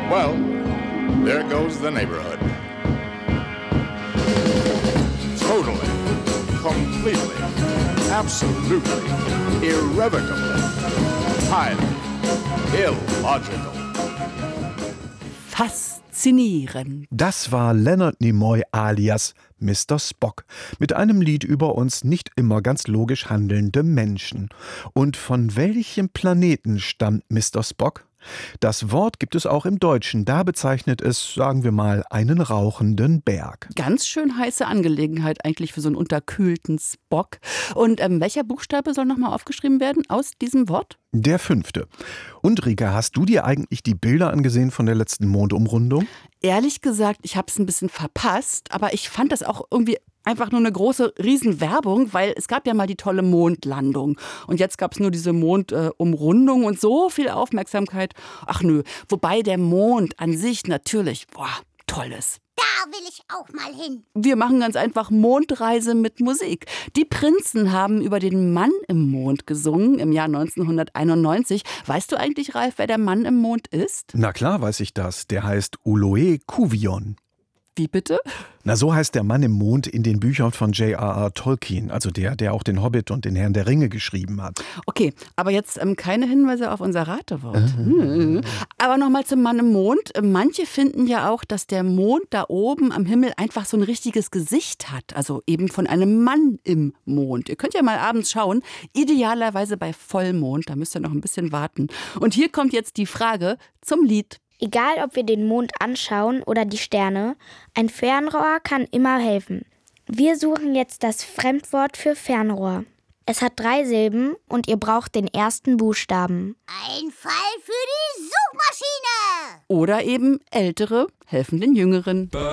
Well, there goes the neighborhood. Totally, completely, absolutely, irrevocably, highly illogical. Faszinierend. Das war Leonard Nimoy alias Mr. Spock mit einem Lied über uns nicht immer ganz logisch handelnde Menschen. Und von welchem Planeten stammt Mr. Spock? Das Wort gibt es auch im Deutschen. Da bezeichnet es, sagen wir mal, einen rauchenden Berg. Ganz schön heiße Angelegenheit eigentlich für so einen unterkühlten Spock. Und welcher Buchstabe soll nochmal aufgeschrieben werden aus diesem Wort? Der 5. Und Rika, hast du dir eigentlich die Bilder angesehen von der letzten Mondumrundung? Ehrlich gesagt, ich habe es ein bisschen verpasst, aber ich fand das auch irgendwie einfach nur eine große Riesenwerbung, weil es gab ja mal die tolle Mondlandung und jetzt gab es nur diese Mondumrundung und so viel Aufmerksamkeit. Ach nö, wobei der Mond an sich natürlich, toll ist. Da will ich auch mal hin. Wir machen ganz einfach Mondreise mit Musik. Die Prinzen haben über den Mann im Mond gesungen im Jahr 1991. Weißt du eigentlich, Ralf, wer der Mann im Mond ist? Na klar weiß ich das. Der heißt Oloe Kuvion. Wie bitte? Na, so heißt der Mann im Mond in den Büchern von J.R.R. Tolkien, also der auch den Hobbit und den Herrn der Ringe geschrieben hat. Okay, aber jetzt keine Hinweise auf unser Ratewort. Aber nochmal zum Mann im Mond. Manche finden ja auch, dass der Mond da oben am Himmel einfach so ein richtiges Gesicht hat. Also eben von einem Mann im Mond. Ihr könnt ja mal abends schauen. Idealerweise bei Vollmond, da müsst ihr noch ein bisschen warten. Und hier kommt jetzt die Frage zum Lied. Egal, ob wir den Mond anschauen oder die Sterne, ein Fernrohr kann immer helfen. Wir suchen jetzt das Fremdwort für Fernrohr. Es hat 3 Silben und ihr braucht den ersten Buchstaben. Ein Fall für die Suchmaschine. Oder eben Ältere helfen den Jüngeren.